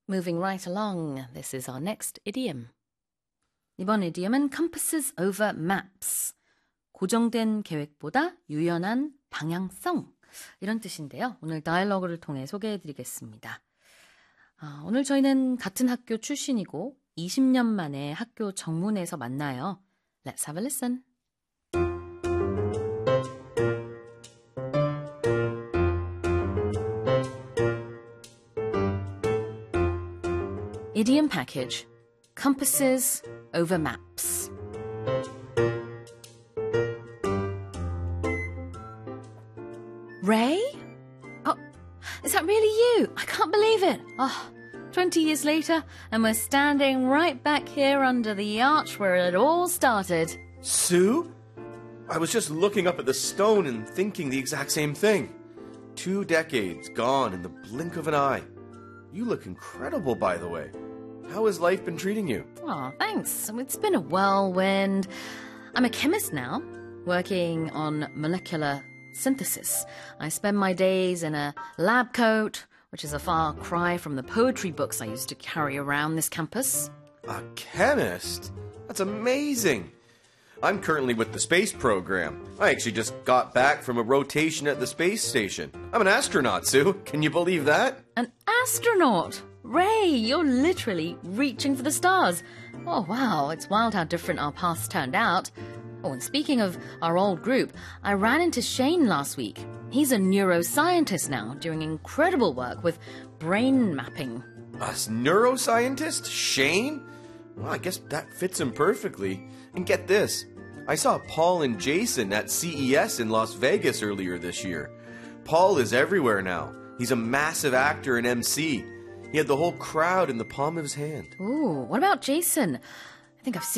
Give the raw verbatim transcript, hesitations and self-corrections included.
Moving right along, this is our next idiom. 이번 idiom은 compasses over maps. 고정된 계획보다 유연한 방향성. 이런 뜻인데요. 오늘 다이얼로그를 통해 소개해드리겠습니다. 아, 오늘 저희는 같은 학교 출신이고 이십 년 만에 학교 정문에서 만나요. Let's have a listen. Idiom package. Compasses over maps. Ray? Oh, is that really you? I can't believe it. Oh, twenty years later, and we're standing right back here under the arch where it all started. Sue? I was just looking up at the stone and thinking the exact same thing. Two decades gone in the blink of an eye. You look incredible, by the way. How has life been treating you? Oh, thanks. It's been a whirlwind. I'm a chemist now, working on molecular synthesis. I spend my days in a lab coat, which is a far cry from the poetry books I used to carry around this campus. A chemist? That's amazing. I'm currently with the space program. I actually just got back from a rotation at the space station. I'm an astronaut, Sue. Can you believe that? An astronaut? Ray, you're literally reaching for the stars. Oh, wow, it's wild how different our paths turned out. Oh, and speaking of our old group, I ran into Shane last week. He's a neuroscientist now, doing incredible work with brain mapping. A neuroscientist? Shane? Well, I guess that fits him perfectly. And get this, I saw Paul and Jason at C E S in Las Vegas earlier this year. Paul is everywhere now. He's a massive actor and M C. He had the whole crowd in the palm of his hand. Ooh, what about Jason? I think I've seen